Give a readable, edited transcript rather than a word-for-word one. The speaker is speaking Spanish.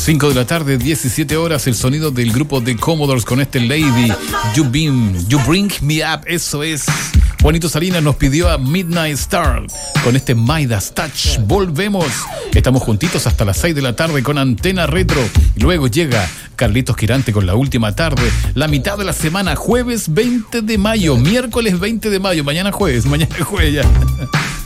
5 de la tarde, 17 horas, el sonido del grupo de Commodores con este Lady, You Bring Me Up, eso es. Juanito Salinas nos pidió a Midnight Star con este Midas Touch. Volvemos, estamos juntitos hasta las 6 de la tarde con Antena Retro. Luego llega Carlitos Quirante con La Última Tarde, la mitad de la semana, jueves 20 de mayo, miércoles 20 de mayo, mañana jueves ya.